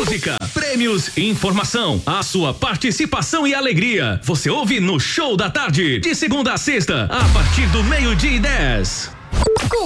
música, prêmios e informação. A sua participação e alegria. Você ouve no Show da Tarde, de segunda a sexta, a partir do 12:10.